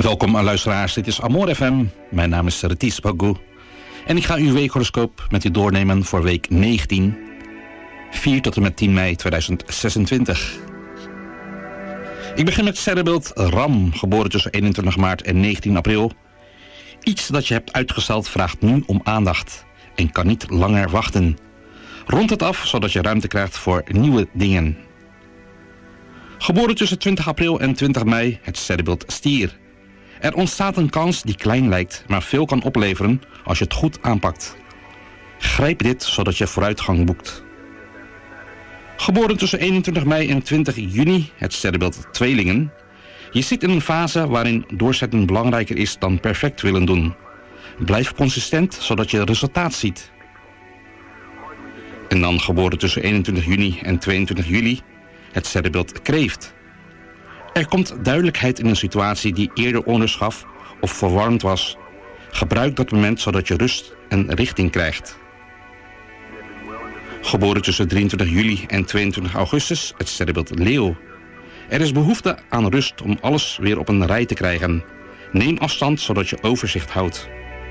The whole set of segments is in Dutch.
Welkom luisteraars, dit is Amor FM. Mijn naam is Retis Bagu. En ik ga uw weekhoroscoop met u doornemen voor week 19. 4 tot en met 10 mei 2026. Ik begin met sterrenbeeld Ram, geboren tussen 21 maart en 19 april. Iets dat je hebt uitgesteld vraagt nu om aandacht en kan niet langer wachten. Rond het af, zodat je ruimte krijgt voor nieuwe dingen. Geboren tussen 20 april en 20 mei, het sterrenbeeld Stier. Er ontstaat een kans die klein lijkt, maar veel kan opleveren als je het goed aanpakt. Grijp dit, zodat je vooruitgang boekt. Geboren tussen 21 mei en 20 juni, het sterrenbeeld Tweelingen. Je zit in een fase waarin doorzetten belangrijker is dan perfect willen doen. Blijf consistent, zodat je resultaat ziet. En dan geboren tussen 21 juni en 22 juli, het sterrenbeeld Kreeft. Er komt duidelijkheid in een situatie die eerder onrust gaf of verwarrend was. Gebruik dat moment zodat je rust en richting krijgt. Geboren tussen 23 juli en 22 augustus, het sterrenbeeld Leeuw. Er is behoefte aan rust om alles weer op een rij te krijgen. Neem afstand zodat je overzicht houdt.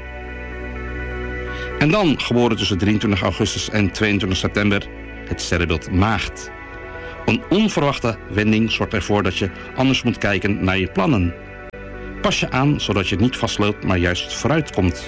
En dan, geboren tussen 23 augustus en 22 september, het sterrenbeeld Maagd. Een onverwachte wending zorgt ervoor dat je anders moet kijken naar je plannen. Pas je aan zodat je niet vastloopt, maar juist vooruit komt.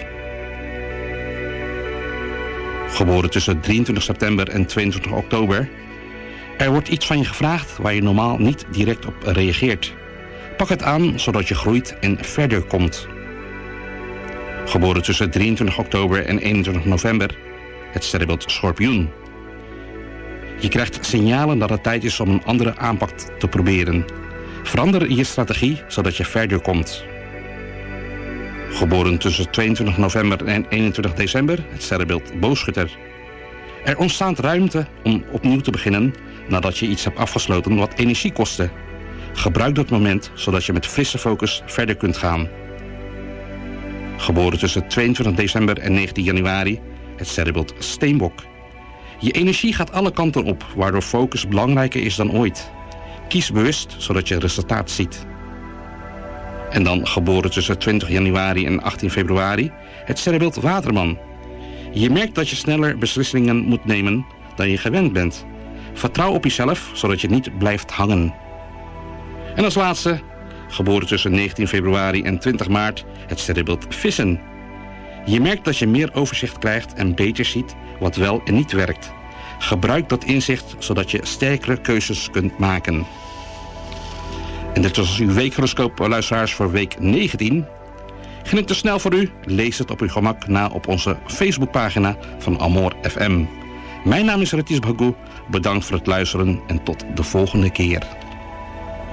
Geboren tussen 23 september en 22 oktober. Er wordt iets van je gevraagd waar je normaal niet direct op reageert. Pak het aan zodat je groeit en verder komt. Geboren tussen 23 oktober en 21 november, het sterrenbeeld Schorpioen. Je krijgt signalen dat het tijd is om een andere aanpak te proberen. Verander je strategie zodat je verder komt. Geboren tussen 22 november en 21 december, het sterrenbeeld Boogschutter. Er ontstaat ruimte om opnieuw te beginnen nadat je iets hebt afgesloten wat energie kostte. Gebruik dat moment zodat je met frisse focus verder kunt gaan. Geboren tussen 22 december en 19 januari, het sterrenbeeld Steenbok. Je energie gaat alle kanten op, waardoor focus belangrijker is dan ooit. Kies bewust, zodat je resultaat ziet. En dan geboren tussen 20 januari en 18 februari, het sterrenbeeld Waterman. Je merkt dat je sneller beslissingen moet nemen dan je gewend bent. Vertrouw op jezelf, zodat je niet blijft hangen. En als laatste, geboren tussen 19 februari en 20 maart, het sterrenbeeld Vissen. Je merkt dat je meer overzicht krijgt en beter ziet wat wel en niet werkt. Gebruik dat inzicht zodat je sterkere keuzes kunt maken. En dit was uw weekhoroscoop, luisteraars, voor week 19. Ging het te snel voor u? Lees het op uw gemak na op onze Facebookpagina van Amor FM. Mijn naam is Retis Bagu. Bedankt voor het luisteren en tot de volgende keer.